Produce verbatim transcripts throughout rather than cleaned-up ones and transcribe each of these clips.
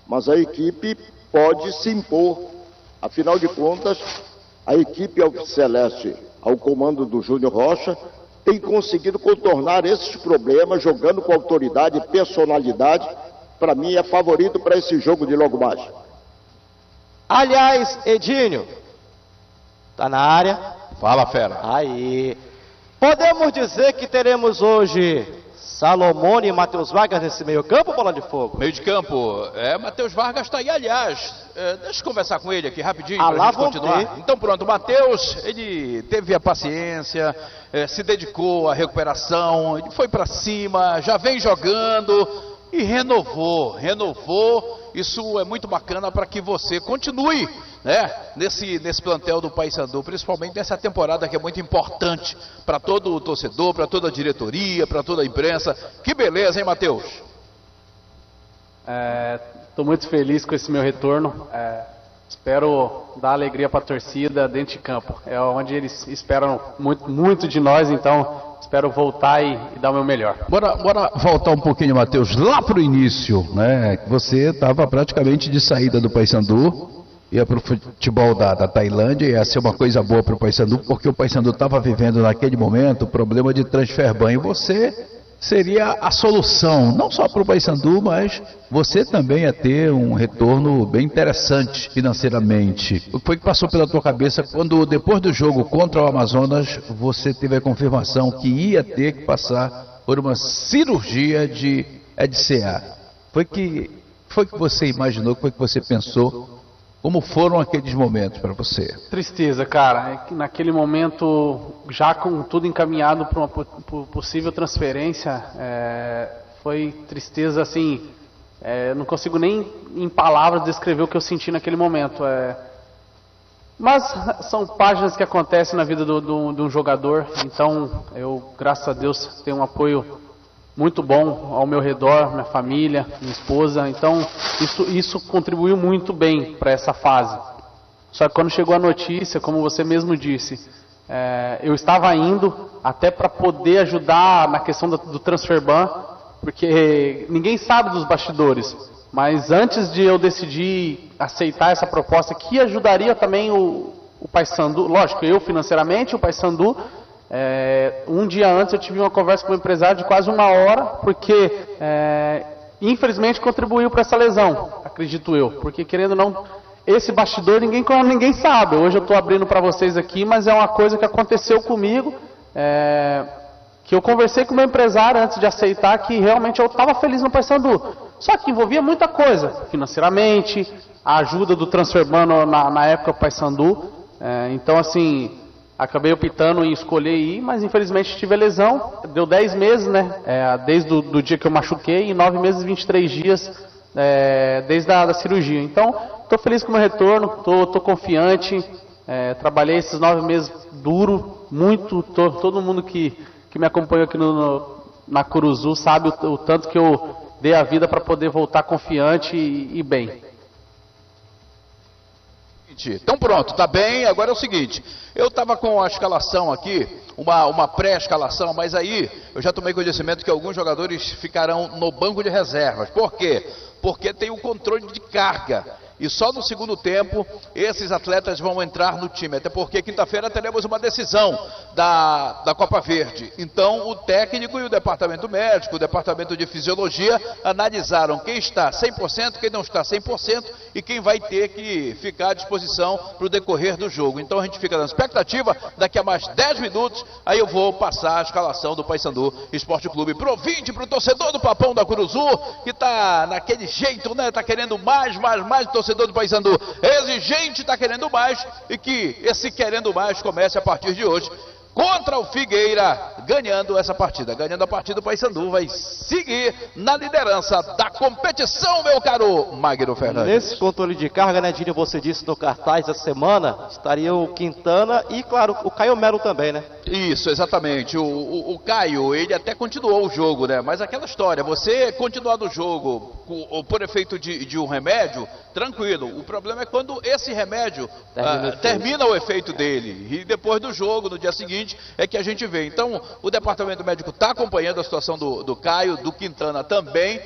mas a equipe pode se impor. Afinal de contas, a equipe Alviceleste, ao comando do Júnior Rocha, tem conseguido contornar esses problemas, jogando com autoridade e personalidade. Para mim, é favorito para esse jogo de logo mais. Aliás, Edinho, tá na área? Fala, fera. Aí. Podemos dizer que teremos hoje Salomone e Matheus Vargas nesse meio campo, Bola de Fogo? Meio de campo, é, Matheus Vargas está aí, aliás, é, deixa eu conversar com ele aqui rapidinho ah, para a gente continuar. Ter. Então pronto, o Matheus, ele teve a paciência, é, se dedicou à recuperação, ele foi para cima, já vem jogando e renovou, renovou. Isso é muito bacana para que você continue, né, nesse, nesse plantel do Paysandu, principalmente nessa temporada que é muito importante para todo o torcedor, para toda a diretoria, para toda a imprensa. Que beleza, hein, Matheus? Estou é, muito feliz com esse meu retorno. É, espero dar alegria para a torcida dentro de campo. É onde eles esperam muito, muito de nós, então espero voltar e, e dar o meu melhor. Bora, bora voltar um pouquinho, Matheus, lá para o início, né? Você estava praticamente de saída do Paysandu, ia para o futebol da, da Tailândia, ia ser uma coisa boa para o Paysandu, porque o Paysandu estava vivendo naquele momento o problema de transfer ban, e você seria a solução, não só para o Paysandu, mas você também ia ter um retorno bem interessante financeiramente. O que foi que passou pela tua cabeça quando, depois do jogo contra o Amazonas, você teve a confirmação que ia ter que passar por uma cirurgia de E D C A? Foi que foi que você imaginou, foi que você pensou? Como foram aqueles momentos para você? Tristeza, cara. É que naquele momento, já com tudo encaminhado para uma possível transferência, é, foi tristeza assim. É, não consigo nem em palavras descrever o que eu senti naquele momento. É, mas são páginas que acontecem na vida do, do, de um jogador. Então, eu, graças a Deus, tenho um apoio muito bom ao meu redor, minha família, minha esposa. Então isso, isso contribuiu muito bem para essa fase. Só que quando chegou a notícia, como você mesmo disse, é, eu estava indo até para poder ajudar na questão do, do transfer ban, porque ninguém sabe dos bastidores, mas antes de eu decidir aceitar essa proposta, que ajudaria também o, o Paysandu, lógico, eu financeiramente, o Paysandu. É, um dia antes eu tive uma conversa com o empresário de quase uma hora, porque é, infelizmente contribuiu para essa lesão, acredito eu, porque querendo ou não, esse bastidor ninguém, ninguém sabe. Hoje eu estou abrindo para vocês aqui, mas é uma coisa que aconteceu comigo, é, que eu conversei com o meu empresário antes de aceitar, que realmente eu estava feliz no Paysandu, só que envolvia muita coisa, financeiramente, a ajuda do transfer ban na, na época do Paysandu, é, então assim, acabei optando em escolher ir, mas infelizmente tive a lesão, deu dez meses, né, é, desde o do dia que eu machuquei, e nove meses e vinte e três dias é, desde a da cirurgia. Então, estou feliz com o meu retorno, estou confiante, é, trabalhei esses nove meses duro, muito, tô, todo mundo que, que me acompanhou aqui no, no, na Curuzu sabe o, o tanto que eu dei a vida para poder voltar confiante e, e bem. Então pronto, tá bem. Agora é o seguinte, eu estava com a escalação aqui, uma, uma pré-escalação, mas aí eu já tomei conhecimento que alguns jogadores ficarão no banco de reservas. Por quê? Porque tem o controle de carga. E só no segundo tempo esses atletas vão entrar no time, até porque quinta-feira teremos uma decisão da, da Copa Verde. Então o técnico e o departamento médico, o departamento de fisiologia analisaram quem está cem por cento, quem não está cem por cento e quem vai ter que ficar à disposição para o decorrer do jogo. Então a gente fica na expectativa, daqui a mais dez minutos, aí eu vou passar a escalação do Paysandu Esporte Clube pro ouvinte, pro torcedor do Papão da Curuzu, que tá naquele jeito, né, tá querendo mais, mais, mais, torcedor do Paysandu exigente, está querendo mais, e que esse querendo mais comece a partir de hoje contra o Figueira, ganhando essa partida. Ganhando a partida, o Paysandu vai seguir na liderança da competição, meu caro Magno Fernandes. Nesse controle de carga, né, Dini, você disse no cartaz essa semana, estaria o Quintana e, claro, o Caio Melo também, né? Isso, exatamente. O, o, o Caio, ele até continuou o jogo, né? Mas aquela história, você continuar no jogo por, por efeito de, de um remédio, tranquilo. O problema é quando esse remédio termina, ah, termina o efeito dele. E depois do jogo, no dia seguinte, é que a gente vê. Então, o departamento médico está acompanhando a situação do, do Caio, do Quintana também.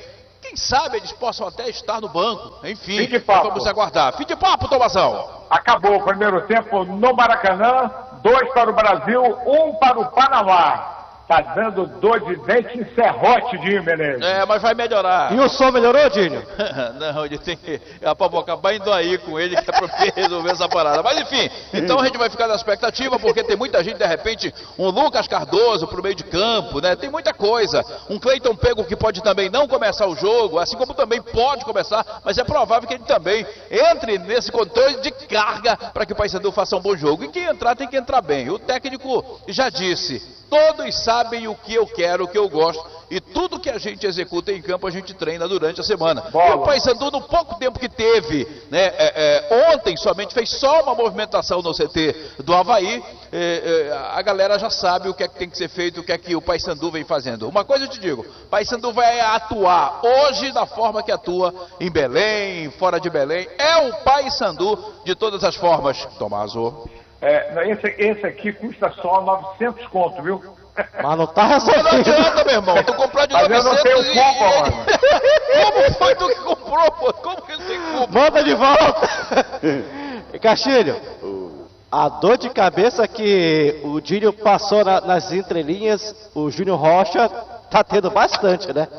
quem sabe eles possam até estar no banco. Enfim, Fim de papo. vamos aguardar. Fim de papo, Tomazão. Acabou o primeiro tempo no Maracanã, dois para o Brasil, um para o Panamá. Tá dando dor de dente em serrote, Dinho Menezes. É, mas vai melhorar. E o som melhorou, Dinho? Não, ele tem que... A Pablo acabar indo aí com ele, que é pra resolver essa parada. Mas enfim, então a gente vai ficar na expectativa, porque tem muita gente, de repente, um Lucas Cardoso pro meio de campo, né? Tem muita coisa. Um Cleiton Pego que pode também não começar o jogo, assim como também pode começar, mas é provável que ele também entre nesse controle de carga para que o Paysandu faça um bom jogo. E quem entrar tem que entrar bem. O técnico já disse, todos sabem o que eu quero, o que eu gosto, e tudo que a gente executa em campo a gente treina durante a semana. E o Paysandu, no pouco tempo que teve, né, é, é, ontem somente fez só uma movimentação no C T do Avaí, é, é, a galera já sabe o que é que tem que ser feito, o que é que o Paysandu vem fazendo. Uma coisa eu te digo, o Paysandu vai atuar hoje da forma que atua em Belém, fora de Belém, é o Paysandu de todas as formas, Tomaso. É, esse, esse aqui custa só novecentos conto, viu? Mas não tá resolvendo. Não adianta, meu irmão, tu comprou de Mas eu novecentos não tenho e... culpa, mano. Como foi tu que comprou, pô? Como que não tem culpa? Manda de volta. Castilho, a dor de cabeça que o Dinho passou na, nas entrelinhas, o Júnior Rocha tá tendo bastante, né?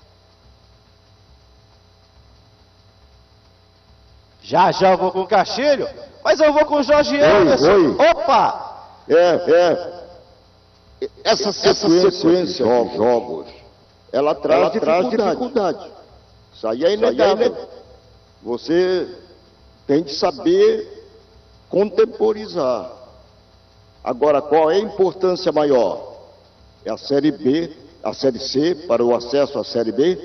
Já já eu vou com o Castilho, mas eu vou com o Jorge Anderson. oi. Opa! É, é. Essa sequência, essa sequência de jogos, ela traz, ela traz dificuldade. dificuldade. Isso aí é inegável. Você tem de saber contemporizar. Agora, qual é a importância maior? É a Série B, a Série C, para o acesso à Série B,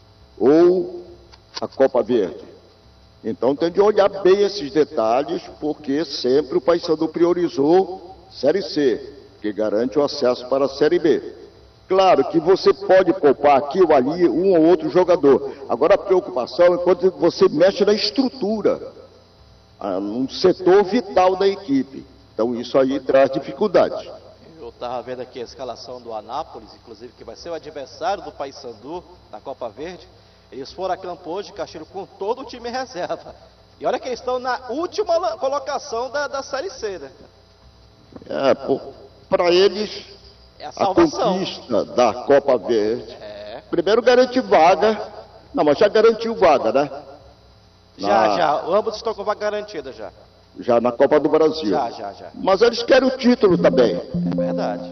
ou a Copa Verde? Então tem de olhar bem esses detalhes, porque sempre o Paysandu priorizou Série C, que garante o acesso para a Série B. Claro que você pode poupar aqui ou ali um ou outro jogador. Agora a preocupação é quando você mexe na estrutura, num setor vital da equipe. Então isso aí traz dificuldade. Eu estava vendo aqui a escalação do Anápolis, inclusive, que vai ser o adversário do Paysandu na Copa Verde. Eles foram a campo hoje, Castilho, com todo o time reserva. E olha que eles estão na última colocação da, da Série C, né? É, para eles, é a, a salvação. conquista da Copa Verde, é. primeiro garante vaga, não, mas já garantiu vaga, né? Já, na, já, ambos estão com vaga garantida já. Já na Copa do Brasil. Já, já, já. Mas eles querem o título também. É verdade.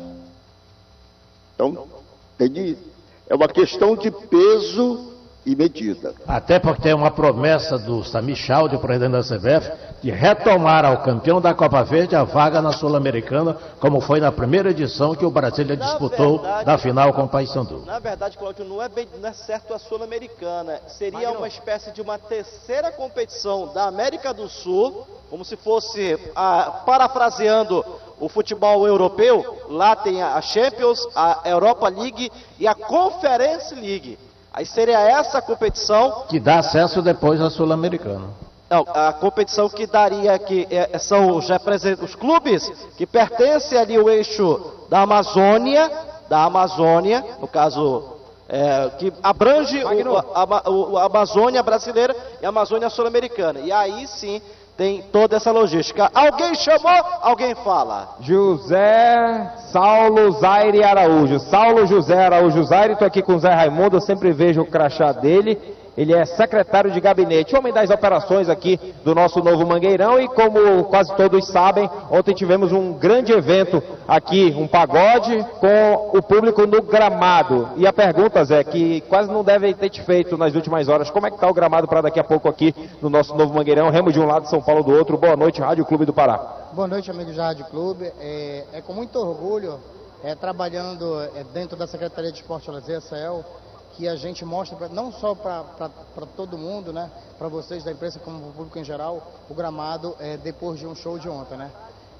Então, tem de, é uma questão de peso e medida. Até porque tem uma promessa do Samir Chaldi, presidente da C B F, de retomar ao campeão da Copa Verde a vaga na Sul-Americana, como foi na primeira edição que o Brasília disputou verdade, da final com o Paysandu. Na verdade, Cláudio, não é, bem, não é certo a Sul-Americana. Seria uma espécie de uma terceira competição da América do Sul, como se fosse, ah, parafraseando o futebol europeu, lá tem a Champions, a Europa League e a Conference League. Aí seria essa a competição... Que dá acesso depois à Sul-Americana. Não, a competição que daria, que é, são os, os clubes que pertencem ali ao eixo da Amazônia, da Amazônia, no caso, é, que abrange o, a, o, a Amazônia brasileira e a Amazônia sul-americana. E aí sim tem toda essa logística. Alguém chamou? Alguém fala. José Saulo Zaire Araújo. Saulo José Araújo Zaire, estou aqui com o Zé Raimundo, eu sempre vejo o crachá dele. Ele é secretário de gabinete, homem das operações aqui do nosso Novo Mangueirão. E como quase todos sabem, ontem tivemos um grande evento aqui, um pagode com o público no gramado. E a pergunta, Zé, que quase não deve ter te feito nas últimas horas, como é que está o gramado para daqui a pouco aqui no nosso Novo Mangueirão? Remo de um lado, São Paulo do outro. Boa noite, Rádio Clube do Pará. Boa noite, amigos da Rádio Clube. É, é com muito orgulho, é, trabalhando é, dentro da Secretaria de Esporte e Lazer, C E L, que a gente mostra, pra, não só para todo mundo, né, para vocês da imprensa como o público em geral, o gramado é, depois de um show de ontem, né.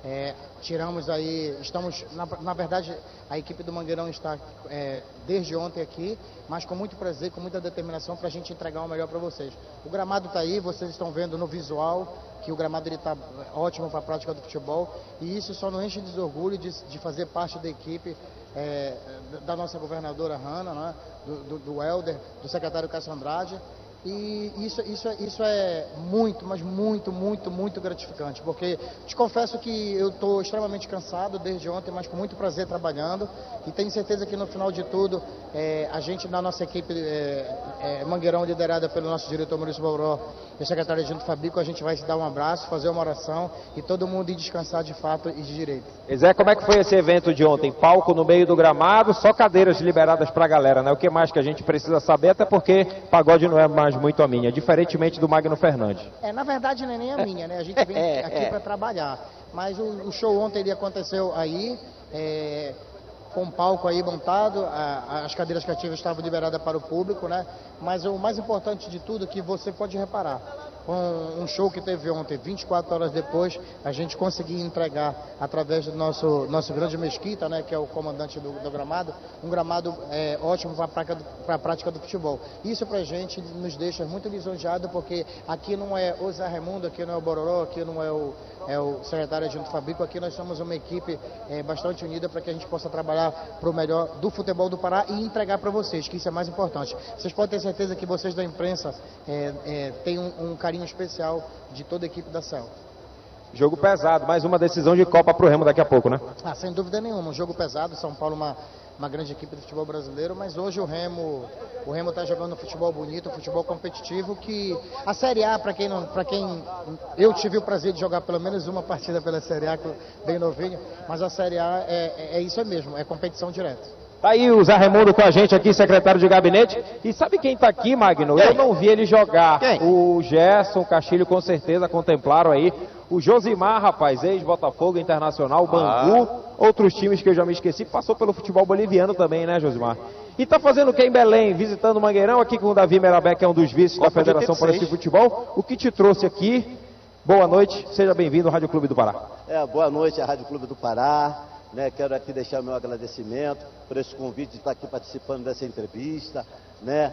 É, tiramos aí, estamos, na, na verdade, a equipe do Mangueirão está é, desde ontem aqui, mas com muito prazer, com muita determinação para a gente entregar o melhor para vocês. O gramado está aí, vocês estão vendo no visual que o gramado está ótimo para a prática do futebol, e isso só nos enche de orgulho de, de fazer parte da equipe é, da nossa governadora Hanna, né, do, do, do Helder, do secretário Cássio Andrade. E isso, isso, isso é muito, mas muito, muito, muito gratificante, porque te confesso que eu estou extremamente cansado desde ontem, mas com muito prazer trabalhando, e tenho certeza que no final de tudo, é, a gente na nossa equipe é, é, Mangueirão, liderada pelo nosso diretor Maurício Bauró e o secretário Edinto Fabico, a gente vai se dar um abraço, fazer uma oração e todo mundo ir descansar de fato e de direito. Zé, como é que foi esse evento de ontem? Palco no meio do gramado, só cadeiras liberadas para a galera, né? O que mais que a gente precisa saber, até porque pagode não é mais muito a minha, diferentemente do Magno Fernandes. É, na verdade não é nem a minha, né? A gente vem é, aqui é. para trabalhar, mas o, o show ontem ele aconteceu aí, é, com um palco aí montado, a, as cadeiras cativas estavam liberadas para o público, né? Mas o mais importante de tudo é que você pode reparar, com um show que teve ontem, vinte e quatro horas depois, a gente conseguiu entregar, através do nosso, nosso grande Mesquita, né, que é o comandante do, do gramado, um gramado é, ótimo para a prática do futebol. Isso para a gente nos deixa muito lisonjeado, porque aqui não é o Zé Raimundo, aqui não é o Bororó, aqui não é o, é o secretário Edinto Fabico, aqui nós somos uma equipe é, bastante unida para que a gente possa trabalhar para o melhor do futebol do Pará e entregar para vocês, que isso é mais importante. Vocês podem ter certeza que vocês da imprensa é, é, têm um, um carinho especial de toda a equipe da C E L. Jogo pesado, mais uma decisão de Copa pro Remo daqui a pouco, né? Ah, sem dúvida nenhuma, um jogo pesado, São Paulo uma, uma grande equipe do futebol brasileiro, mas hoje o Remo o Remo está jogando um futebol bonito, um futebol competitivo, que a Série A, para quem, não, para quem eu tive o prazer de jogar pelo menos uma partida pela Série A, bem novinho, mas a Série A é, é isso mesmo, é competição direta. Tá aí o Zé Raimundo com a gente aqui, secretário de gabinete. E sabe quem tá aqui, Magno? Eu não vi ele jogar. Quem? O Gerson, o Castilho com certeza contemplaram aí. O Josimar, rapaz, ex-Botafogo, Internacional, o Bangu, ah. outros times que eu já me esqueci, passou pelo futebol boliviano também, né, Josimar? E tá fazendo o que em Belém? Visitando o Mangueirão, aqui com o Davi Merabé, que é um dos vices da Federação para esse futebol. O que te trouxe aqui? Boa noite, seja bem-vindo ao Rádio Clube do Pará. É, boa noite, a Rádio Clube do Pará. Né, quero aqui deixar meu agradecimento por esse convite de estar aqui participando dessa entrevista, né?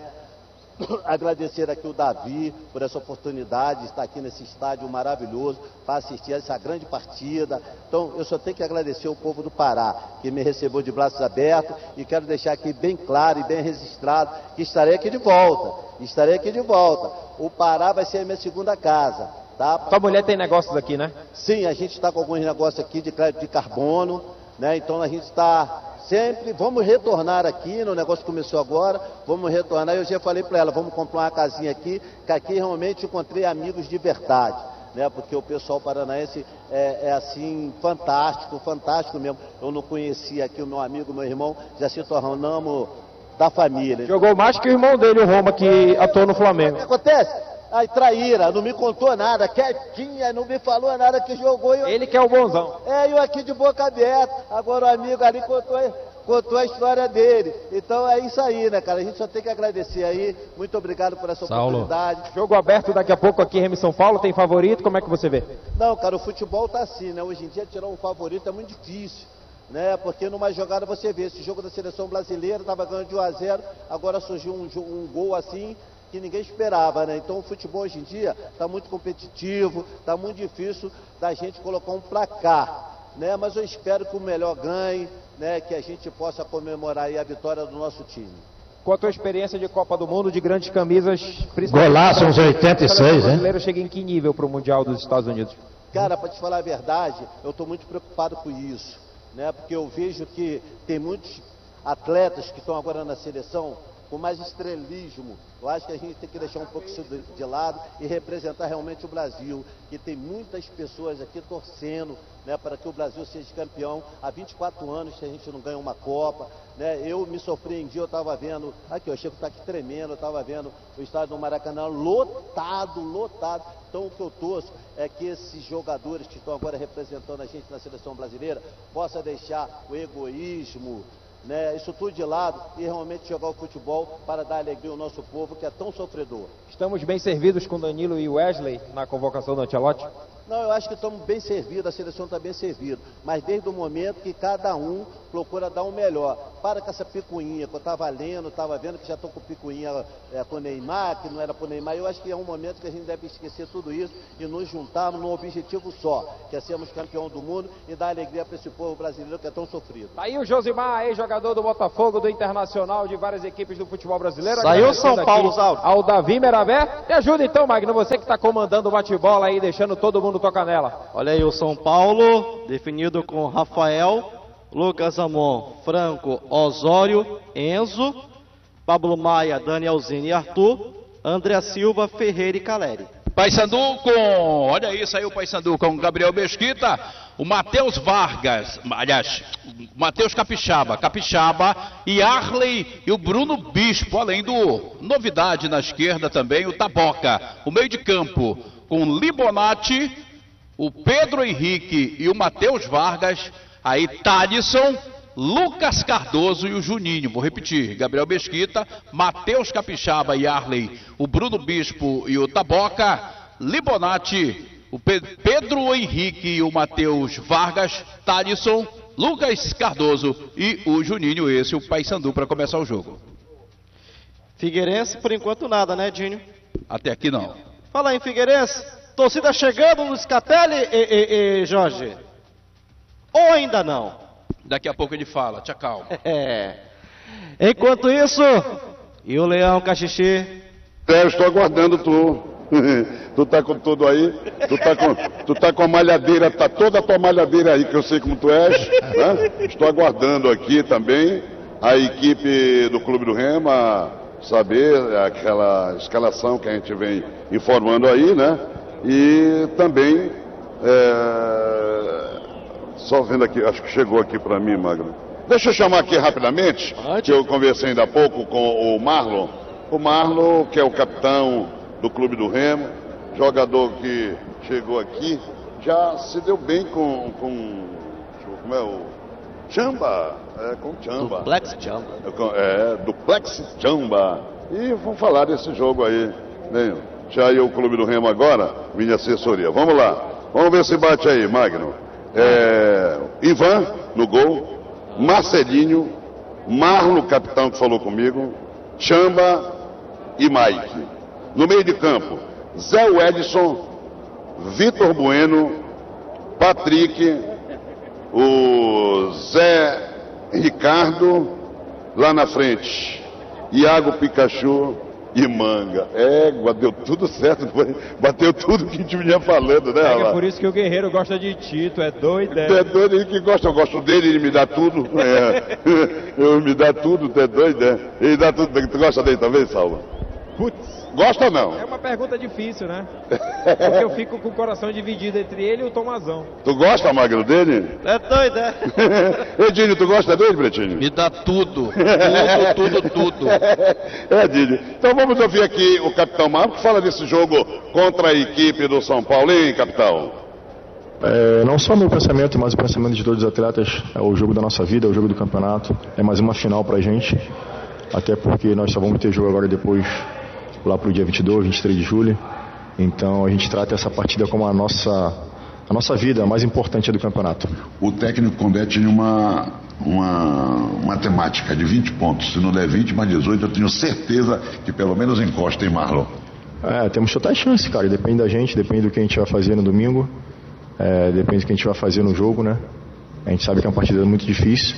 Agradecer aqui o Davi por essa oportunidade de estar aqui nesse estádio maravilhoso para assistir a essa grande partida. Então eu só tenho que agradecer o povo do Pará, que me recebeu de braços abertos, e quero deixar aqui bem claro e bem registrado que estarei aqui de volta, estarei aqui de volta. O Pará vai ser a minha segunda casa. Tá? Tua mulher tem negócios aqui, né? Sim, a gente está com alguns negócios aqui de crédito de carbono, né? Então a gente está sempre, vamos retornar aqui, o negócio começou agora, vamos retornar. Eu já falei para ela, vamos comprar uma casinha aqui, que aqui realmente encontrei amigos de verdade, né? Porque o pessoal paranaense é, é assim, fantástico, fantástico mesmo. Eu não conhecia aqui o meu amigo, meu irmão, já se tornamos da família. Jogou mais que o irmão dele, o Roma, que atuou no Flamengo. O que acontece? Ai, traíra, não me contou nada, quietinha, não me falou nada que jogou. Eu... Ele que é o bonzão. É, eu aqui de boca aberta, agora o amigo ali contou, contou a história dele. Então é isso aí, né, cara? A gente só tem que agradecer aí. Muito obrigado por essa Saulo. oportunidade. Jogo aberto daqui a pouco aqui em Remo São Paulo, tem favorito? Como é que você vê? Não, cara, o futebol tá assim, né? Hoje em dia tirar um favorito é muito difícil, né? Porque numa jogada você vê, esse jogo da seleção brasileira estava ganhando de um a zero, agora surgiu um, um gol assim que ninguém esperava, né? Então o futebol hoje em dia está muito competitivo, está muito difícil da gente colocar um placar, né? Mas eu espero que o melhor ganhe, né? Que a gente possa comemorar aí a vitória do nosso time. Com a tua experiência de Copa do Mundo, de grandes camisas, principalmente... Golaço uns oitenta e seis, hein? O brasileiro chega em que nível para o Mundial dos Estados Unidos? Cara, para te falar a verdade, eu estou muito preocupado com isso, né? Porque eu vejo que tem muitos atletas que estão agora na seleção com mais estrelismo. Eu acho que a gente tem que deixar um pouco isso de lado e representar realmente o Brasil, que tem muitas pessoas aqui torcendo, né, para que o Brasil seja campeão. Há vinte e quatro anos que a gente não ganha uma Copa, né? Eu me surpreendi, eu estava vendo, aqui o Chico está aqui tremendo, eu estava vendo o estádio do Maracanã lotado, lotado. Então o que eu torço é que esses jogadores que estão agora representando a gente na seleção brasileira possam deixar o egoísmo, né, isso tudo de lado e realmente jogar o futebol para dar alegria ao nosso povo que é tão sofredor. Estamos bem servidos com Danilo e Wesley na convocação do Ancelotti? Não, eu acho que estamos bem servidos, a seleção está bem servida, mas desde o momento que cada um procura dar o melhor. Para com essa picuinha, que eu estava lendo, estava vendo que já estou com picuinha é, com o Neymar, que não era para o Neymar. Eu acho que é um momento que a gente deve esquecer tudo isso e nos juntarmos num objetivo só, que é sermos campeão do mundo e dar alegria para esse povo brasileiro que é tão sofrido. Tá aí o Josimar, ex-jogador do Botafogo, do Internacional, de várias equipes do futebol brasileiro. Saiu o São Paulo, Zauro. Ao Davi Meravé. Me ajuda então, Magno, você que está comandando o bate-bola aí, deixando todo mundo tocar nela. Olha aí o São Paulo, definido com Rafael, Lucas Amon, Franco, Osório, Enzo, Pablo Maia, Danielzinho e Arthur, André Silva, Ferreira e Caleri. Paysandu com, olha aí, saiu o Paysandu com o Gabriel Mesquita, o Matheus Vargas, aliás, o Matheus Capixaba, Capixaba e Arley e o Bruno Bispo, além do novidade na esquerda também, o Taboca. O meio de campo com Libonati, o Pedro Henrique e o Matheus Vargas, aí Thalisson, Lucas Cardoso e o Juninho. Vou repetir: Gabriel Mesquita, Matheus Capixaba e Arley, o Bruno Bispo e o Taboca, Libonati, o Pe Pedro Henrique e o Matheus Vargas, Thalisson, Lucas Cardoso e o Juninho. Esse é o Paysandu para começar o jogo. Figueirense, por enquanto nada, né, Dinho? Até aqui não. Fala aí, Figueirense. Torcida chegando no Scatelli, e, e, e, Jorge? Ou ainda não? Daqui a pouco ele fala, tchau. É. Enquanto isso, e o Leão Caxixi? É, eu estou aguardando tu. Tu tá com tudo aí, tu tá com, tu tá com a malhadeira, tá toda a tua malhadeira aí, que eu sei como tu és, né? Estou aguardando aqui também a equipe do Clube do Rema, saber aquela escalação que a gente vem informando aí, né? E também, é... só vendo aqui, acho que chegou aqui para mim, Magno. Deixa eu chamar aqui rapidamente, que eu conversei ainda há pouco com o Marlon. O Marlon, que é o capitão do Clube do Remo, jogador que chegou aqui, já se deu bem com, com como é o Chamba, é, com Chamba. Duplex Chamba. É, Duplex Chamba. E vamos falar desse jogo aí, né? Já aí o Clube do Remo agora, minha assessoria. Vamos lá, vamos ver se bate aí, Magno. É, Ivan no gol, Marcelinho, Marlon, capitão que falou comigo, Chamba e Mike. No meio de campo, Zé Edson, Vitor Bueno, Patrick, o Zé Ricardo, lá na frente, Iago Pikachu e Manga. Égua, deu tudo certo, bateu tudo que a gente vinha falando, né? É, é por isso que o Guerreiro gosta de ti, tu é doido, é? Tu é doido, ele que gosta, eu gosto dele, ele me dá tudo. É. Eu me dá tudo, tu é doido, é? Ele dá tudo, tu gosta dele também, Salva? Putz. Gosta ou não? É uma pergunta difícil, né? Porque eu fico com o coração dividido entre ele e o Tomazão. Tu gosta, Magno, dele? É doido, é? Edinho, tu gosta dele, Pretinho? Me dá tudo, tudo, tudo, tudo. É, Edinho. Então vamos ouvir aqui o capitão Marco, que fala desse jogo contra a equipe do São Paulo, hein, capitão? É, não só o meu pensamento, mas o pensamento de todos os atletas. É o jogo da nossa vida, é o jogo do campeonato. É mais uma final pra gente. Até porque nós só vamos ter jogo agora depois, lá pro dia vinte e dois, vinte e três de julho. Então a gente trata essa partida como a nossa, a nossa vida, a mais importante do campeonato. O técnico Condé tinha uma, uma matemática de vinte pontos. Se não der vinte mais dezoito, eu tenho certeza que pelo menos encosta em Marlon. É, temos totais chances, cara. Depende da gente, depende do que a gente vai fazer no domingo. É, depende do que a gente vai fazer no jogo, né? A gente sabe que é uma partida muito difícil,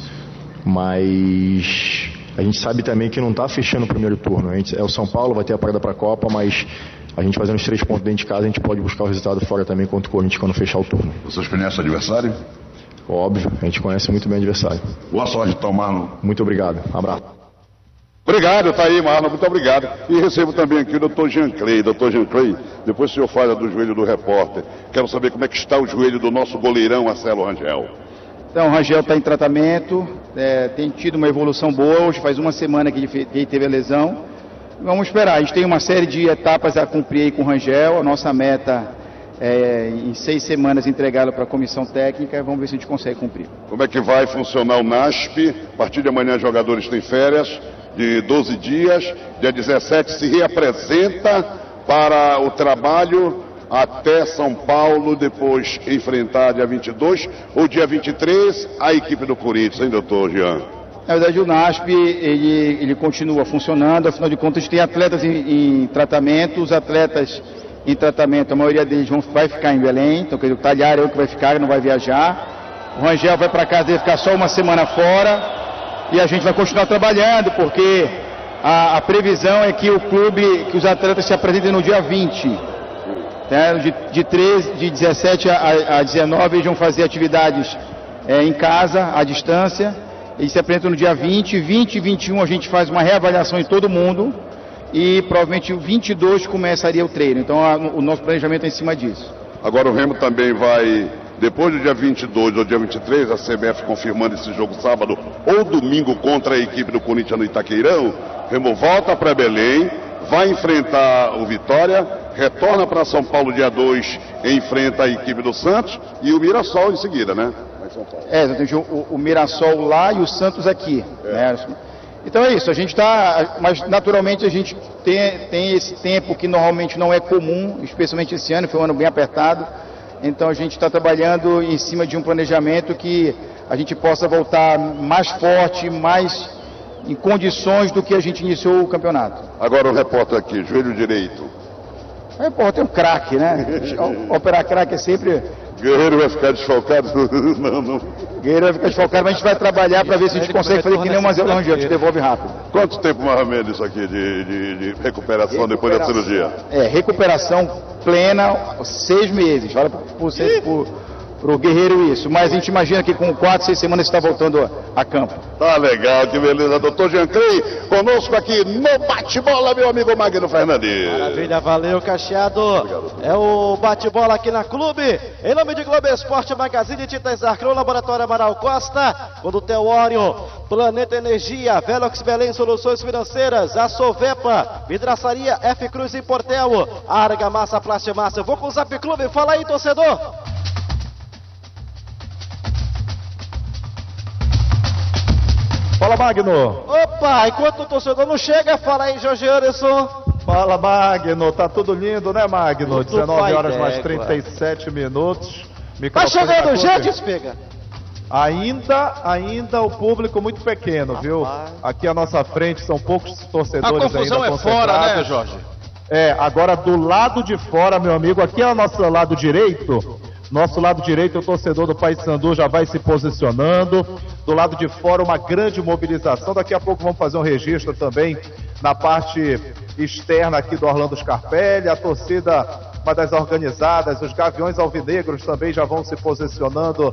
mas a gente sabe também que não está fechando o primeiro turno. A gente, é o São Paulo, vai ter a parada para a Copa, mas a gente fazendo os três pontos dentro de casa, a gente pode buscar o resultado fora também contra o Corinthians quando fechar o turno. Vocês conhecem o adversário? Óbvio, a gente conhece muito bem o adversário. Boa sorte, então, Marlon. Muito obrigado, abraço. Obrigado, tá aí, Marlon, muito obrigado. E recebo também aqui o doutor Jean Clay. doutor Jean Clay, depois o senhor fala do joelho do repórter. Quero saber como é que está o joelho do nosso goleirão Marcelo Rangel. Então, o Rangel está em tratamento, é, tem tido uma evolução boa. Hoje faz uma semana que ele, que ele teve a lesão. Vamos esperar, a gente tem uma série de etapas a cumprir aí com o Rangel. A nossa meta é em seis semanas entregá-lo para a comissão técnica. Vamos ver se a gente consegue cumprir. Como é que vai funcionar o NASP? A partir de amanhã, os jogadores têm férias de doze dias. Dia dezessete se reapresenta para o trabalho até São Paulo, depois enfrentar dia vinte e dois ou dia vinte e três a equipe do Corinthians, hein, doutor Jean? Na verdade, o NASP, ele, ele continua funcionando, afinal de contas, tem atletas em, em tratamento, os atletas em tratamento, a maioria deles vão, vai ficar em Belém, então o Talhar é o que vai ficar, não vai viajar. O Rangel vai para casa dele ficar só uma semana fora, e a gente vai continuar trabalhando, porque a, a previsão é que o clube, que os atletas se apresentem no dia vinte. Né? De, de, treze, de dezessete a, a dezenove eles vão fazer atividades é, em casa, à distância. Eles se apresentam no dia vinte, vinte e vinte e um a gente faz uma reavaliação em todo mundo e provavelmente o vinte e dois começaria o treino. Então a, o nosso planejamento é em cima disso. Agora o Remo também vai, depois do dia vinte e dois ou dia vinte e três, a C B F confirmando esse jogo sábado ou domingo contra a equipe do Corinthians no Itaqueirão, o Remo volta para Belém, vai enfrentar o Vitória, retorna para São Paulo dia dois e enfrenta a equipe do Santos e o Mirassol em seguida, né? É, exatamente, o, o Mirassol lá e o Santos aqui. É. Né? Então é isso, a gente está, mas naturalmente a gente tem, tem esse tempo que normalmente não é comum, especialmente esse ano, foi um ano bem apertado, então a gente está trabalhando em cima de um planejamento que a gente possa voltar mais forte, mais em condições do que a gente iniciou o campeonato. Agora o repórter aqui, joelho direito. O repórter é um craque, né? Operar craque é sempre... Guerreiro vai ficar desfalcado? Não, não. Guerreiro vai ficar desfalcado, mas a gente vai trabalhar para ver se a gente consegue fazer que nem uma Zelândia, a gente devolve rápido. Quanto tempo mais ou menos isso aqui de, de, de recuperação, recuperação depois da cirurgia? É, recuperação plena, seis meses. Olha para o Guerreiro isso. Mas a gente imagina que com quatro, seis semanas está voltando a campo. Tá legal, que beleza. Doutor Jean Clay, conosco aqui no bate-bola, meu amigo Magno Fernandes. Maravilha, valeu, Cacheado. Obrigado. É o bate-bola aqui na Clube. Em nome de Globo Esporte, Magazine, Tintas Arcron, Laboratório Amaral Costa, Condutelório, Planeta Energia, Velox Belém Soluções Financeiras, a Sovepa, Vidraçaria F Cruz em Portel, Argamassa Plastimassa. Eu vou com o Zap Clube, fala aí, torcedor. Fala, Magno. Opa, enquanto o torcedor não chega, fala aí, Jorge Anderson. Fala, Magno. Tá tudo lindo, né, Magno? Tudo dezenove horas ideia, mais trinta e sete minutos. Tá chegando gente, Espega. Ainda, ainda o público muito pequeno, Rapaz. viu? Aqui à nossa frente são poucos torcedores ainda. A confusão ainda é fora, né, Jorge? É, agora do lado de fora, meu amigo, aqui é o nosso lado direito. Nosso lado direito, o torcedor do Paysandu já vai se posicionando. Do lado de fora, uma grande mobilização. Daqui a pouco vamos fazer um registro também na parte externa aqui do Orlando Scarpelli. A torcida, uma das organizadas, os Gaviões Alvinegros também já vão se posicionando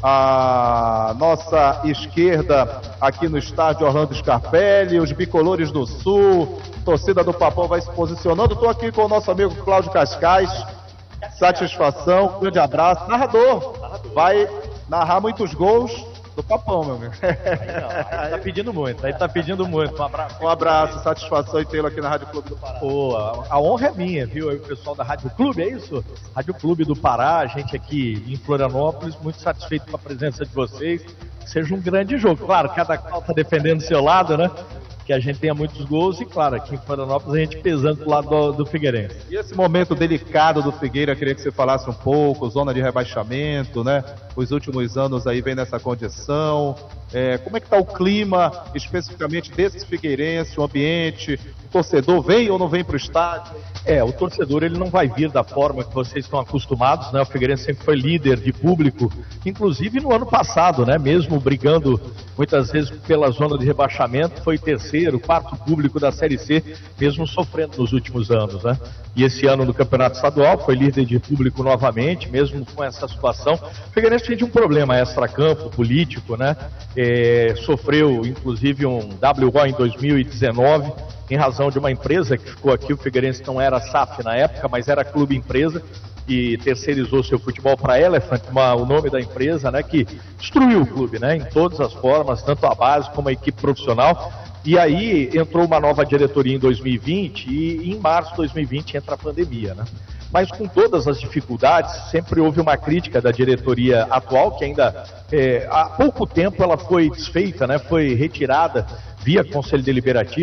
à nossa esquerda aqui no estádio Orlando Scarpelli. Os Bicolores do Sul, torcida do Papão vai se posicionando. Estou aqui com o nosso amigo Cláudio Cascais. Satisfação, grande abraço. Narrador, vai narrar muitos gols do Papão, meu amigo. Aí tá pedindo muito, aí tá pedindo muito. Um abraço. Um abraço, satisfação em tê-lo aqui na Rádio Clube do Pará. Pô, a, a honra é minha, viu? Aí o pessoal da Rádio Clube, é isso? Rádio Clube do Pará, a gente aqui em Florianópolis, muito satisfeito com a presença de vocês. Que seja um grande jogo. Claro, cada qual tá defendendo o seu lado, né? Que a gente tenha muitos gols e, claro, aqui em Florianópolis a gente pesando pro lado do, do Figueirense. E esse momento delicado do Figueira, eu queria que você falasse um pouco, zona de rebaixamento, né? Os últimos anos aí vem nessa condição. É, como é que tá o clima, especificamente desse Figueirense, o ambiente? O torcedor vem ou não vem pro estádio? É, o torcedor ele não vai vir da forma que vocês estão acostumados, né? O Figueirense sempre foi líder de público, inclusive no ano passado, né? Mesmo brigando muitas vezes pela zona de rebaixamento, foi terceiro, quarto público da Série C, mesmo sofrendo nos últimos anos, né? E esse ano no Campeonato Estadual foi líder de público novamente, mesmo com essa situação. O Figueirense tinha um problema extra-campo, político, né? É, sofreu inclusive um W O em dois mil e dezenove, em razão de uma empresa que ficou aqui. O Figueirense não era S A F na época, mas era clube empresa, e terceirizou seu futebol para Elephant, uma, o nome da empresa, né, que destruiu o clube, né, em todas as formas, tanto a base como a equipe profissional. E aí entrou uma nova diretoria em dois mil e vinte e em março de dois mil e vinte entra a pandemia, né? Mas com todas as dificuldades, sempre houve uma crítica da diretoria atual, que ainda é, há pouco tempo ela foi desfeita, né, foi retirada via Conselho Deliberativo,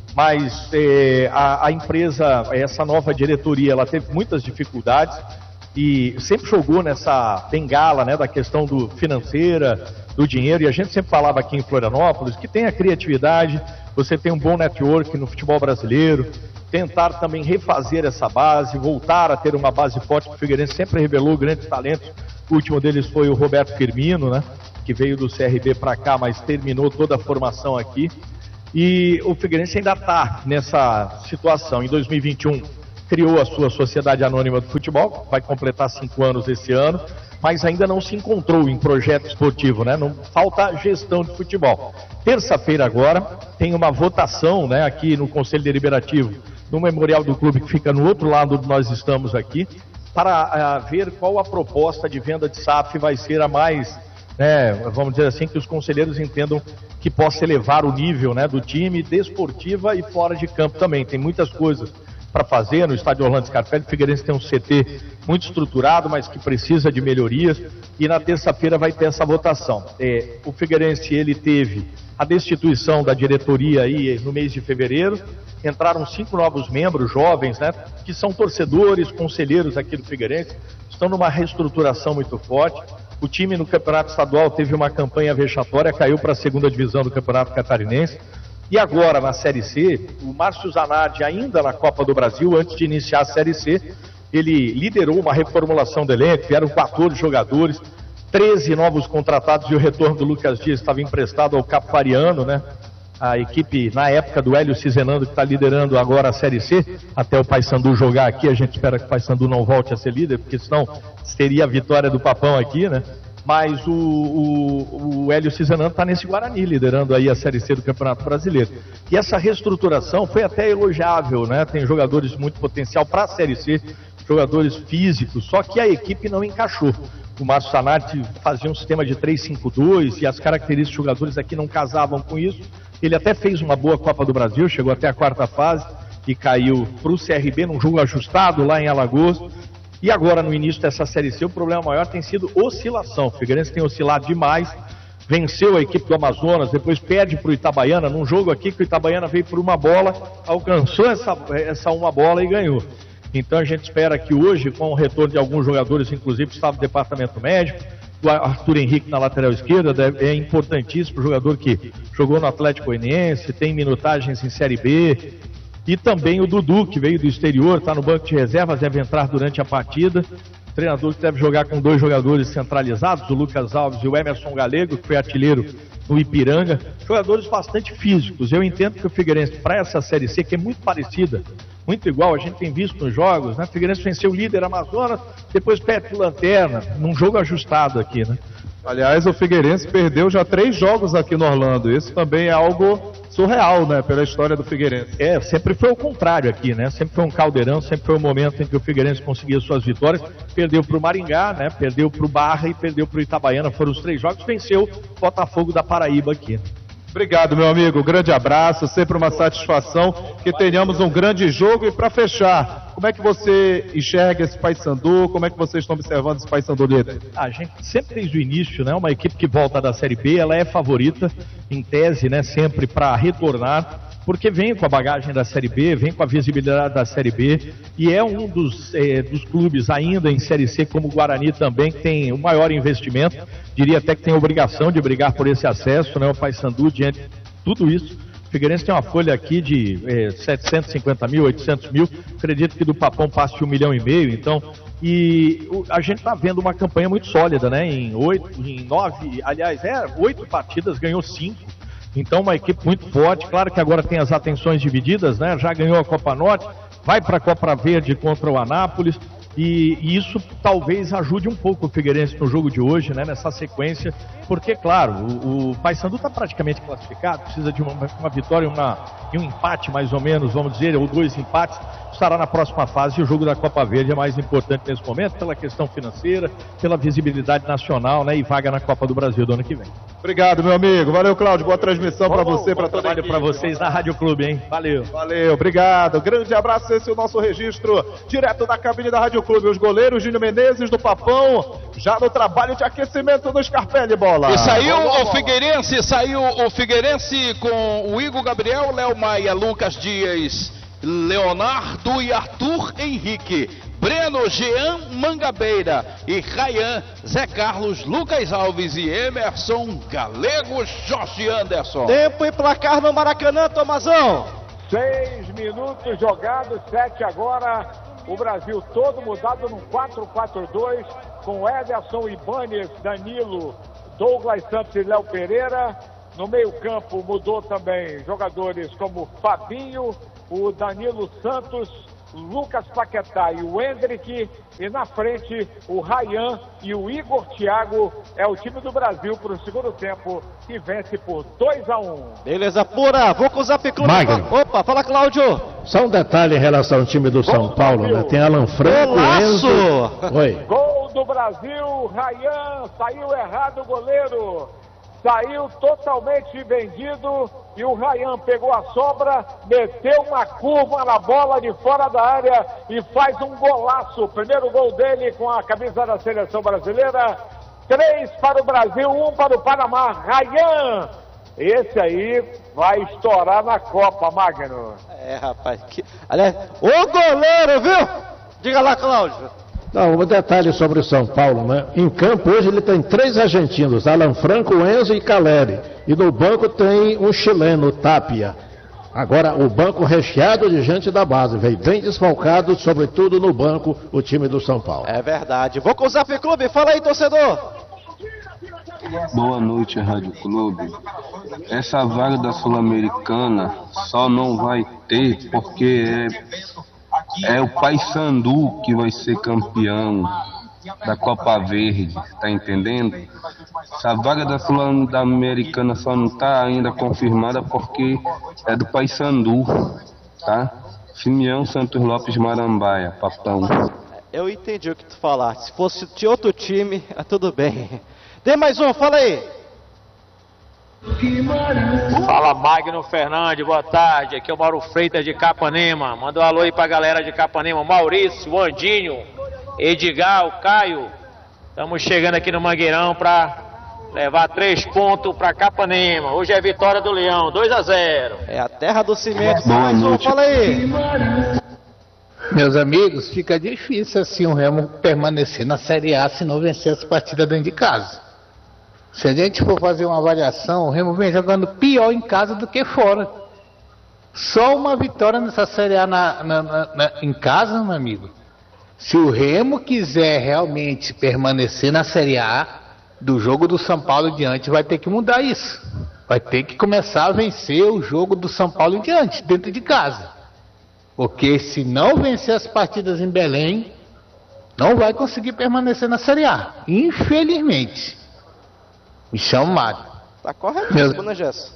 mas é, a, a empresa, essa nova diretoria, ela teve muitas dificuldades e sempre jogou nessa bengala, né, da questão do financeira, do dinheiro, e a gente sempre falava aqui em Florianópolis que tem a criatividade, você tem um bom network no futebol brasileiro, tentar também refazer essa base, voltar a ter uma base forte. O Figueirense sempre revelou grandes talentos, o último deles foi o Roberto Firmino, né, que veio do C R B para cá, mas terminou toda a formação aqui, e o Figueirense ainda está nessa situação. Em dois mil e vinte e um criou a sua Sociedade Anônima do Futebol, vai completar cinco anos esse ano, mas ainda não se encontrou em projeto esportivo, né? Não falta gestão de futebol. Terça-feira agora tem uma votação, né, aqui no Conselho Deliberativo, no Memorial do Clube, que fica no outro lado onde nós estamos aqui, para uh, ver qual a proposta de venda de S A F vai ser a mais, né, vamos dizer assim, que os conselheiros entendam que possa elevar o nível, né, do time, desportiva e fora de campo também. Tem muitas coisas para fazer no estádio Orlando Scarpelli. O Figueirense tem um C T muito estruturado, mas que precisa de melhorias, e na terça-feira vai ter essa votação. É, o Figueirense, ele teve a destituição da diretoria aí no mês de fevereiro, entraram cinco novos membros jovens, né, que são torcedores, conselheiros aqui do Figueirense, estão numa reestruturação muito forte. O time no Campeonato Estadual teve uma campanha vexatória, caiu para a segunda divisão do Campeonato Catarinense. E agora, na Série C, o Márcio Zanardi, ainda na Copa do Brasil, antes de iniciar a Série C, ele liderou uma reformulação do elenco, vieram quatorze jogadores, treze novos contratados, e o retorno do Lucas Dias estava emprestado ao Capariano, né? A equipe, na época, do Hélio Cizenando, que está liderando agora a Série C, até o Paysandu jogar aqui. A gente espera que o Paysandu não volte a ser líder, porque senão seria a vitória do Papão aqui, né? Mas o, o, o Hélio Cizenando está nesse Guarani, liderando aí a Série C do Campeonato Brasileiro. E essa reestruturação foi até elogiável, né? Tem jogadores de muito potencial para a Série C, jogadores físicos, só que a equipe não encaixou. O Márcio Zanardi fazia um sistema de três cinco dois e as características dos jogadores aqui não casavam com isso. Ele até fez uma boa Copa do Brasil, chegou até a quarta fase e caiu para o C R B num jogo ajustado lá em Alagoas. E agora, no início dessa Série C, o problema maior tem sido oscilação. O Figueirense tem oscilado demais, venceu a equipe do Amazonas, depois perde para o Itabaiana, num jogo aqui que o Itabaiana veio por uma bola, alcançou essa, essa uma bola e ganhou. Então a gente espera que hoje, com o retorno de alguns jogadores, inclusive estava no departamento médico, o Arthur Henrique na lateral esquerda, é importantíssimo, jogador que jogou no Atlético Goianiense, tem minutagens em Série B, e também o Dudu, que veio do exterior, está no banco de reservas, deve entrar durante a partida. O treinador que deve jogar com dois jogadores centralizados, o Lucas Alves e o Emerson Galego, que foi artilheiro no Ipiranga. Jogadores bastante físicos. Eu entendo que o Figueirense, para essa Série C, que é muito parecida, muito igual, a gente tem visto nos jogos, né? O Figueirense venceu o líder Amazonas, depois perde o Lanterna, num jogo ajustado aqui, né? Aliás, o Figueirense perdeu já três jogos aqui no Orlando. Isso também é algo surreal, né, pela história do Figueirense. É, sempre foi o contrário aqui, né? Sempre foi um caldeirão, sempre foi um momento em que o Figueirense conseguia suas vitórias. Perdeu para o Maringá, né? Perdeu para o Barra e perdeu para o Itabaiana. Foram os três jogos. Venceu o Botafogo da Paraíba aqui. Obrigado, meu amigo. Grande abraço. Sempre uma satisfação que tenhamos um grande jogo. E para fechar, como é que você enxerga esse Paysandu? Como é que vocês estão observando esse Paysandu líder? A gente sempre desde o início, né? Uma equipe que volta da Série B, ela é favorita, em tese, né? Sempre para retornar, porque vem com a bagagem da Série B, vem com a visibilidade da Série B, e é um dos, é, dos clubes ainda em Série C, como o Guarani também, que tem o maior investimento, diria até que tem a obrigação de brigar por esse acesso, né? O Paysandu, diante de tudo isso, o Figueirense tem uma folha aqui de é, setecentos e cinquenta mil, oitocentos mil, acredito que do Papão passe de um milhão e meio, então, e o, a gente está vendo uma campanha muito sólida, né? Em oito, em nove, aliás, é, oito partidas, ganhou cinco. Então, uma equipe muito forte. Claro que agora tem as atenções divididas, né? Já ganhou a Copa Norte, vai para a Copa Verde contra o Anápolis. E, e isso talvez ajude um pouco o Figueirense no jogo de hoje, né? Nessa sequência. Porque, claro, o, o Paysandu está praticamente classificado, precisa de uma, uma vitória uma, e um empate, mais ou menos, vamos dizer, ou dois empates. Estará na próxima fase e o jogo da Copa Verde é mais importante nesse momento, pela questão financeira, pela visibilidade nacional, né? E vaga na Copa do Brasil do ano que vem. Obrigado, meu amigo. Valeu, Cláudio. Boa transmissão para você, para toda a equipe. Para vocês na Rádio Clube, hein? Valeu. Valeu, obrigado. Grande abraço. Esse é o nosso registro direto da cabine da Rádio Clube. Clube. Os goleiros Júnior Menezes do Papão, já no trabalho de aquecimento do Scarpelli, bola. E saiu bola, o bola. Figueirense, saiu o Figueirense com o Igor Gabriel, Léo Maia, Lucas Dias, Leonardo e Arthur Henrique, Breno, Jean Mangabeira e Rayan, Zé Carlos, Lucas Alves e Emerson Galego, Jorge Anderson. Tempo e placar no Maracanã, Tomazão. Seis minutos jogados, sete agora. O Brasil todo mudado num quatro quatro dois, com Ederson, Ibanez, Danilo, Douglas Santos e Léo Pereira. No meio-campo mudou também jogadores como Fabinho, o Danilo Santos, Lucas Paquetá e o Hendrick. E na frente o Rayan e o Igor Thiago. É o time do Brasil para o segundo tempo, que vence por dois a um. Beleza pura, vou com o Zap Clube. Magno. Opa, fala, Cláudio. Só um detalhe em relação ao time do São Paulo, né? Tem Alan Franco, Golaço! Enzo... Oi. Gol do Brasil, Rayan, saiu errado o goleiro. Saiu totalmente vendido e o Rayan pegou a sobra, meteu uma curva na bola de fora da área e faz um golaço. Primeiro gol dele com a camisa da seleção brasileira. Três para o Brasil, um para o Panamá. Rayan, esse aí vai estourar na Copa, Magno. É, rapaz. Que... Aliás, o goleiro, viu? Diga lá, Cláudio. Não, um detalhe sobre o São Paulo, né? Em campo hoje ele tem três argentinos, Alan Franco, Enzo e Caleri. E no banco tem um chileno, Tapia. Agora o banco recheado de gente da base, veio bem desfalcado, sobretudo no banco, o time do São Paulo. É verdade. Vou com o Zap Clube, fala aí, torcedor. Boa noite, Rádio Clube. Essa vaga da Sul-Americana só não vai ter porque é, é o Paysandu que vai ser campeão da Copa Verde, tá entendendo? Essa vaga da Sul-Americana só não tá ainda confirmada porque é do Paysandu, tá? Simeão Santos Lopes Marambaia, Papão. Eu entendi o que tu falaste. Se fosse de outro time, é tudo bem. Tem mais um, fala aí. Fala, Magno Fernandes, boa tarde. Aqui é o Mauro Freitas de Capanema. Manda um alô aí pra galera de Capanema. Maurício, o Andinho, Edgar, o Caio. Estamos chegando aqui no Mangueirão pra levar três pontos pra Capanema. Hoje é vitória do Leão, dois a zero. É a terra do cimento. Boa Mais um, noite. fala aí. Meus amigos, fica difícil assim o Remo permanecer na Série A se não vencer as partidas dentro de casa. Se a gente for fazer uma avaliação, o Remo vem jogando pior em casa do que fora. Só uma vitória nessa Série A na, na, na, na, em casa, meu amigo. Se o Remo quiser realmente permanecer na Série A, do jogo do São Paulo em diante, vai ter que mudar isso. Vai ter que começar a vencer o jogo do São Paulo em diante, dentro de casa. Porque se não vencer as partidas em Belém, não vai conseguir permanecer na Série A. Infelizmente. Me chama Mário. Tá corretíssimo, né, Gerson?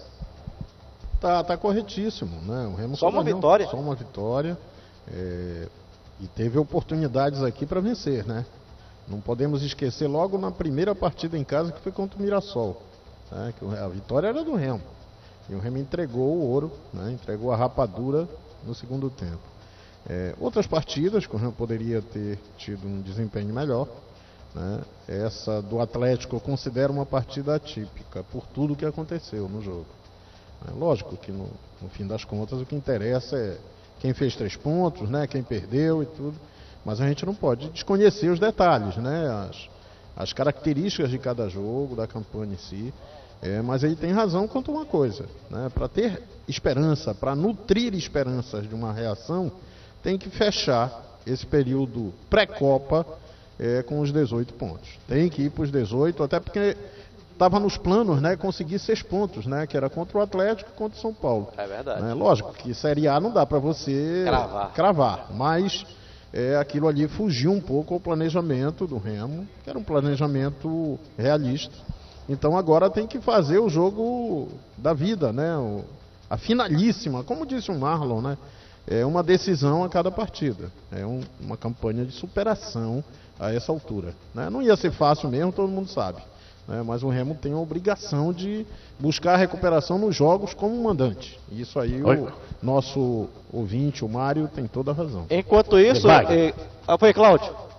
Tá, tá corretíssimo, né? O Remo Só uma ganhou, vitória. Só uma vitória. É, e teve oportunidades aqui para vencer, né? Não podemos esquecer logo na primeira partida em casa, que foi contra o Mirassol. Né? Que a vitória era do Remo. E o Remo entregou o ouro, né? Entregou a rapadura no segundo tempo. É, outras partidas que o Remo poderia ter tido um desempenho melhor, né? Essa do Atlético eu considero uma partida atípica por tudo que aconteceu no jogo. É, lógico que no, no fim das contas o que interessa é quem fez três pontos, né? Quem perdeu e tudo, mas a gente não pode desconhecer os detalhes, né? as, as características de cada jogo, da campanha em si. É, mas ele tem razão quanto a uma coisa, né? Para ter esperança, para nutrir esperanças de uma reação, tem que fechar esse período pré-Copa é, com os dezoito pontos. Tem que ir para os dezoito, até porque estava nos planos, né, conseguir seis pontos, né, que era contra o Atlético e contra o São Paulo. É verdade. Né? Lógico que Série A não dá para você Cravar. cravar, mas é, aquilo ali fugiu um pouco ao planejamento do Remo, que era um planejamento realista. Então agora tem que fazer o jogo da vida, né? O, a finalíssima, como disse o Marlon, né? É uma decisão a cada partida. É um, uma campanha de superação a essa altura. Né? Não ia ser fácil mesmo, todo mundo sabe. Né? Mas o Remo tem a obrigação de buscar a recuperação nos jogos como mandante. Isso aí Oi. o nosso ouvinte, o Mário, tem toda a razão. Enquanto isso, Vai. eh, ah, foi, Cláudio.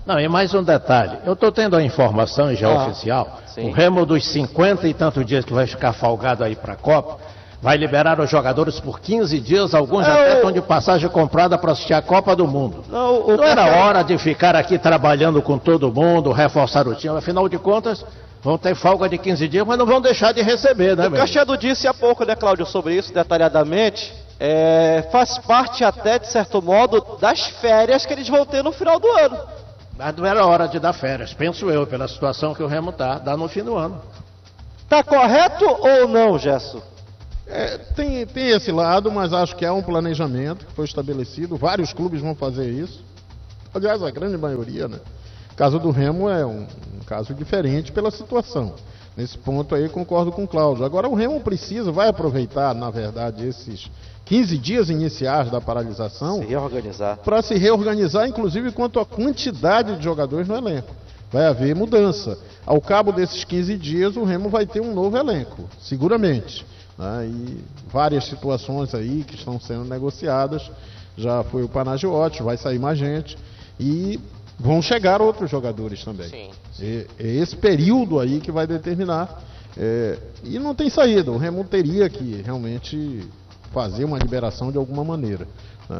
Não, e mais um detalhe. Eu estou tendo a informação, e já Ah, oficial, sim. o Remo dos cinquenta e tantos dias que vai ficar folgado aí para a Copa, vai liberar os jogadores por quinze dias, alguns É, até o- estão de passagem comprada para assistir a Copa do Mundo. Não, o- Não era hora de ficar aqui trabalhando com todo mundo, reforçar o time, afinal de contas, vão ter folga de quinze dias, mas não vão deixar de receber, né, O meu? Cachado disse há pouco, né, Cláudio, sobre isso detalhadamente. É, faz parte até, de certo modo, das férias que eles vão ter no final do ano. Mas não era hora de dar férias, penso eu, pela situação que o Remo tá, dá no fim do ano. Tá correto ou não, Gesso? É, tem, tem esse lado, mas acho que há um planejamento que foi estabelecido. Vários clubes vão fazer isso. Aliás, a grande maioria, né? O caso do Remo é um, um caso diferente pela situação. Nesse ponto aí concordo com o Cláudio. Agora o Remo precisa, vai aproveitar, na verdade, esses quinze dias iniciais da paralisação Se reorganizar. para se reorganizar, inclusive quanto à quantidade de jogadores no elenco. Vai haver mudança. Ao cabo desses quinze dias, o Remo vai ter um novo elenco, seguramente. Né? E várias situações aí que estão sendo negociadas. Já foi o Panagiotti, vai sair mais gente. E vão chegar outros jogadores também. Sim. É, é esse período aí que vai determinar. É, e não tem saída. O Remo teria que realmente fazer uma liberação de alguma maneira. Né?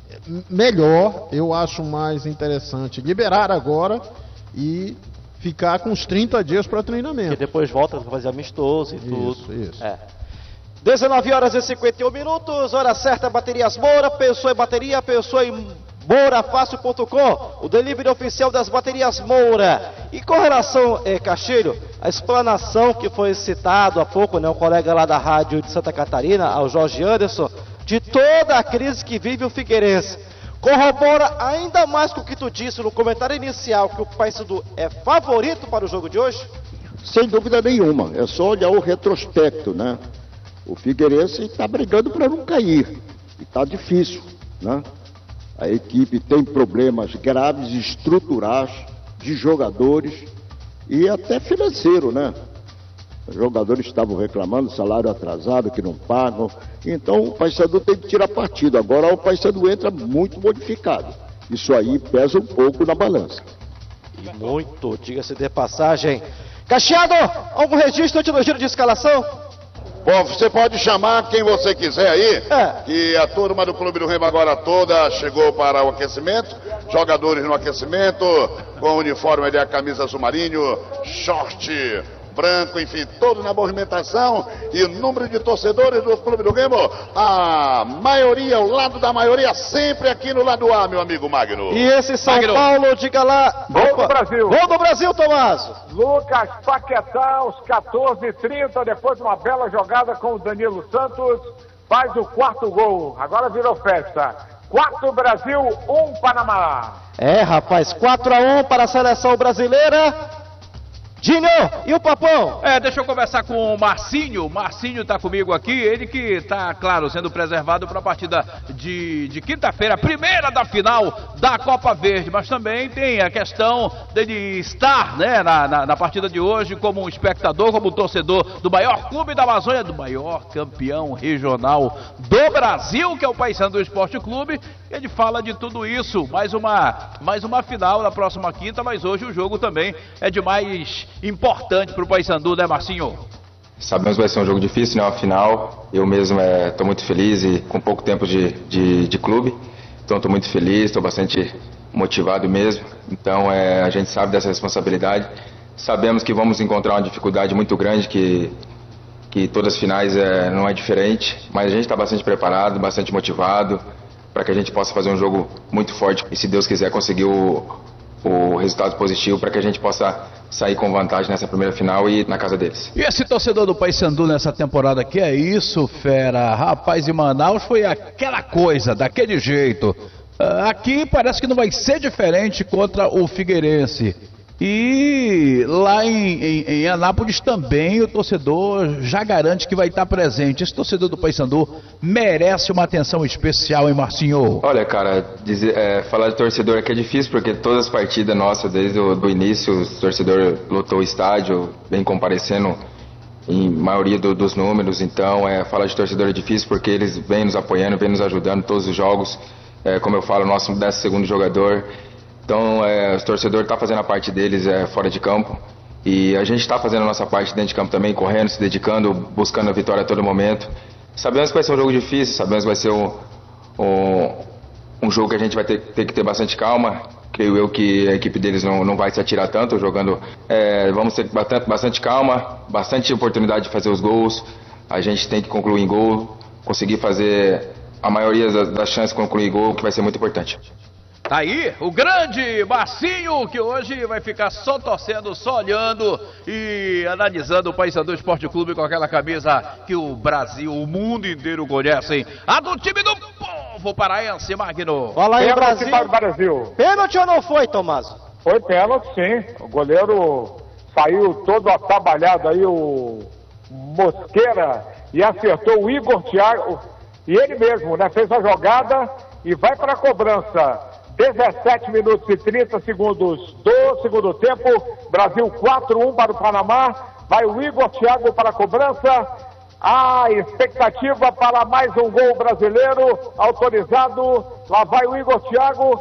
Melhor, eu acho mais interessante liberar agora e ficar com os trinta dias para treinamento. Que depois volta para fazer amistoso e tudo. Isso, isso. É. dezenove horas e cinquenta e um minutos, hora certa, Baterias Moura, pensou em bateria, pensou em moura fácil ponto com, o delivery oficial das Baterias Moura. E com relação, eh, Castilho, a explanação que foi citado há pouco, né, o colega lá da rádio de Santa Catarina, ao Jorge Anderson, de toda a crise que vive o Figueirense. Corrobora ainda mais com o que tu disse no comentário inicial, que o Paysandu é favorito para o jogo de hoje? Sem dúvida nenhuma, é só olhar o retrospecto, né? O Figueirense está brigando para não cair, e está difícil, né? A equipe tem problemas graves, estruturais, de jogadores e até financeiro, né? Os jogadores estavam reclamando, salário atrasado, que não pagam. Então o Paysandu tem que tirar partido. Agora o Paysandu entra muito modificado. Isso aí pesa um pouco na balança. E muito, diga-se de passagem. Cacheado, algum registro antes do giro de escalação? Bom, você pode chamar quem você quiser aí, que a turma do Clube do Remo agora toda chegou para o aquecimento, jogadores no aquecimento, com o uniforme ali, a camisa azul marinho, short branco, enfim, todo na movimentação, e o número de torcedores do Clube do Remo, a maioria, o lado da maioria, sempre aqui no lado A, meu amigo Magno. E esse São Magno. Paulo, diga lá. Gol Opa, do Brasil. Gol do Brasil, Tomás. Lucas Paquetá, aos quatorze e trinta, depois de uma bela jogada com o Danilo Santos, faz o quarto gol. Agora virou festa. quatro Brasil, um Panamá. É, rapaz, quatro a um para a seleção brasileira. Dinho, e o Papão? É, deixa eu conversar com o Marcinho. O Marcinho tá comigo aqui, ele que tá, claro, sendo preservado para a partida de, de quinta-feira, primeira da final da Copa Verde, mas também tem a questão dele estar, né, na, na, na partida de hoje como um espectador, como um torcedor do maior clube da Amazônia, do maior campeão regional do Brasil, que é o Paysandu Esporte Clube. Ele fala de tudo isso, mais uma, mais uma final na próxima quinta, mas hoje o jogo também é de mais importante para o Paysandu, né, Marcinho? Sabemos que vai ser um jogo difícil, né, uma final. Eu mesmo estou é, muito feliz e com pouco tempo de, de, de clube, então estou muito feliz, estou bastante motivado mesmo. Então é, a gente sabe dessa responsabilidade, sabemos que vamos encontrar uma dificuldade muito grande, que, que todas as finais é, não é diferente, mas a gente está bastante preparado, bastante motivado, para que a gente possa fazer um jogo muito forte e, se Deus quiser, conseguir o, o resultado positivo para que a gente possa sair com vantagem nessa primeira final e na casa deles. E esse torcedor do Paysandu nessa temporada, que é isso, fera? Rapaz, em Manaus foi aquela coisa, daquele jeito. Uh, aqui parece que não vai ser diferente contra o Figueirense. E lá em, em, em Anápolis também o torcedor já garante que vai estar presente. Esse torcedor do Paysandu merece uma atenção especial, hein, Marcinho? Olha, cara, dizer, é, falar de torcedor aqui é difícil, porque todas as partidas nossas, desde o do início, o torcedor lotou o estádio, vem comparecendo em maioria do, dos números. Então, é, falar de torcedor é difícil, porque eles vêm nos apoiando, vêm nos ajudando todos os jogos. É, como eu falo, nosso décimo segundo jogador. Então, é, os torcedores estão fazendo a parte deles é, fora de campo. E a gente está fazendo a nossa parte dentro de campo também, correndo, se dedicando, buscando a vitória a todo momento. Sabemos que vai ser um jogo difícil, sabemos que vai ser um, um, um jogo que a gente vai ter, ter que ter bastante calma. Creio eu que a equipe deles não, não vai se atirar tanto jogando. É, vamos ter bastante, bastante calma, bastante oportunidade de fazer os gols. A gente tem que concluir em gol, conseguir fazer a maioria das, das chances de concluir em gol, que vai ser muito importante. Tá aí o grande Marcinho, que hoje vai ficar só torcendo, só olhando e analisando o Paysandu Esporte Clube com aquela camisa que o Brasil, o mundo inteiro conhecem. A do time do povo paraense, Magno. Fala aí, Pênalti Brasil. para o Brasil. Pênalti ou não foi, Tomás? Foi pênalti, sim. O goleiro saiu todo atabalhado aí, o Mosqueira, e acertou o Igor Thiago. E ele mesmo, né, fez a jogada e vai para a cobrança. dezessete minutos e trinta segundos do segundo tempo. Brasil quatro a um para o Panamá. Vai o Igor Thiago para a cobrança. A expectativa para mais um gol brasileiro autorizado. Lá vai o Igor Thiago.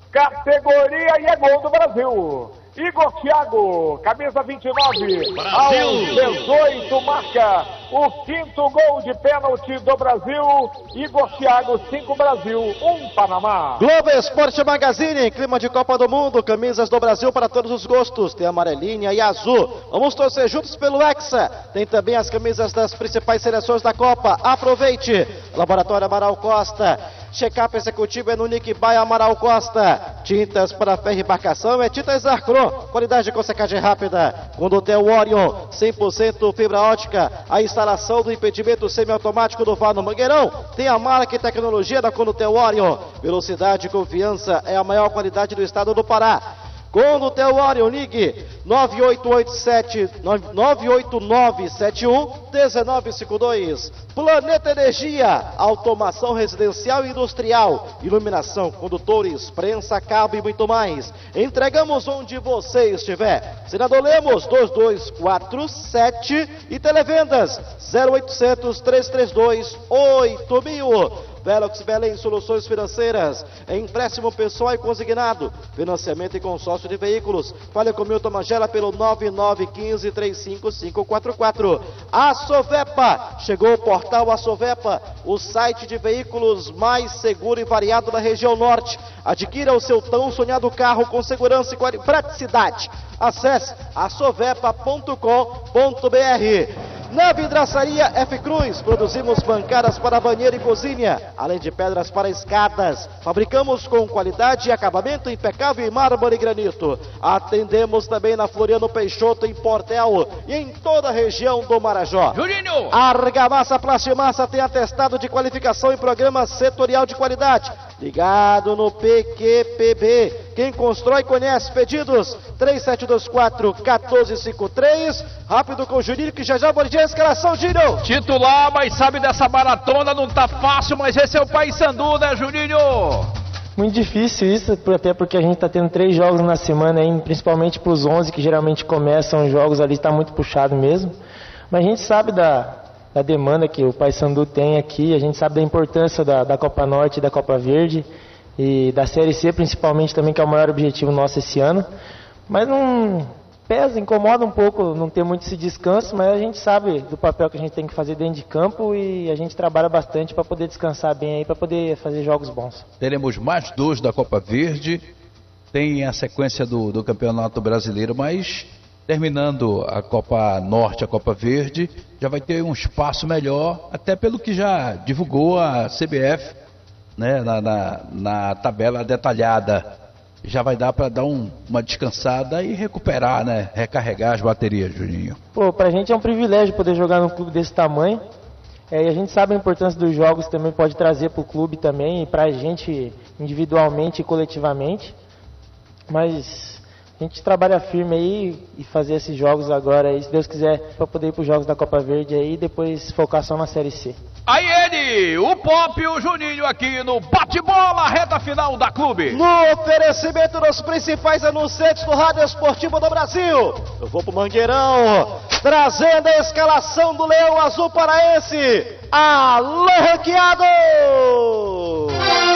Categoria e é gol do Brasil. Igor Thiago, camisa vinte e nove, Brasil. Aos dezoito, marca o quinto gol de pênalti do Brasil. Igor Thiago, cinco Brasil, um Panamá. Globo Esporte Magazine, clima de Copa do Mundo, camisas do Brasil para todos os gostos, tem amarelinha e azul. Vamos torcer juntos pelo Hexa. Tem também as camisas das principais seleções da Copa. Aproveite. Laboratório Amaral Costa. Check-up executivo é no Nick Bay Amaral Costa. Tintas para ferro e embarcação é Tintas Arcron. Qualidade com secagem rápida. Condutel Orion, cem por cento fibra ótica. A instalação do impedimento semiautomático do V A R no Mangueirão. Tem a marca e tecnologia da Condutel Orion. Velocidade e confiança é a maior qualidade do estado do Pará. Condutel Orion, ligue nove oito oito sete, nove oito nove sete um, um nove cinco dois. Planeta Energia, automação residencial e industrial, iluminação, condutores, prensa, cabo e muito mais. Entregamos onde você estiver. Senador Lemos, dois dois quatro sete e televendas zero oitocentos, trezentos e trinta e dois, oito mil. Velox Belém Soluções Financeiras, empréstimo pessoal e consignado, financiamento e consórcio de veículos. Fale com Milton Magela pelo nove nove um cinco, três cinco cinco quatro quatro. A Sovepa, chegou o portal A Sovepa, o site de veículos mais seguro e variado da região norte. Adquira o seu tão sonhado carro com segurança e praticidade. Acesse a sovepa ponto com ponto br. Na vidraçaria F Cruz, produzimos bancadas para banheiro e cozinha, além de pedras para escadas. Fabricamos com qualidade e acabamento impecável em mármore e granito. Atendemos também na Floriano Peixoto, em Portel e em toda a região do Marajó. Juninho! A Argamassa Plastimassa tem atestado de qualificação e programa setorial de qualidade. Ligado no P Q P B. Quem constrói conhece. Pedidos três sete dois quatro, um quatro cinco três. Rápido com o Juninho, que já já vou dizer a escalação, Juninho. Titular, mas sabe dessa maratona, não tá fácil, mas esse é o Paysandu, né, Juninho? Muito difícil isso, até porque a gente está tendo três jogos na semana, aí, principalmente para os onze que geralmente começam os jogos ali, está muito puxado mesmo. Mas a gente sabe da, da demanda que o Paysandu tem aqui, a gente sabe da importância da, da Copa Norte e da Copa Verde, e da Série C principalmente também, que é o maior objetivo nosso esse ano. Mas não pesa, incomoda um pouco não ter muito esse descanso, mas a gente sabe do papel que a gente tem que fazer dentro de campo e a gente trabalha bastante para poder descansar bem aí, para poder fazer jogos bons. Teremos mais dois da Copa Verde, tem a sequência do, do Campeonato Brasileiro, mas terminando a Copa Norte, a Copa Verde, já vai ter um espaço melhor, até pelo que já divulgou a C B F, né, na, na, na tabela detalhada. Já vai dar para dar um, uma descansada e recuperar, né? Recarregar as baterias, Juninho. Pô, pra gente é um privilégio poder jogar num clube desse tamanho. É, e a gente sabe a importância dos jogos também pode trazer pro clube também, e pra gente individualmente e coletivamente. Mas a gente trabalha firme aí e fazer esses jogos agora, e se Deus quiser, para poder ir pros jogos da Copa Verde aí e depois focar só na Série C. Aí ele, o Pop e o Juninho aqui no bate-bola, reta final da clube. No oferecimento dos principais anunciantes do Rádio Esportivo do Brasil. Eu vou pro Mangueirão, trazendo a escalação do Leão Azul Paraense. Alô, ranqueado!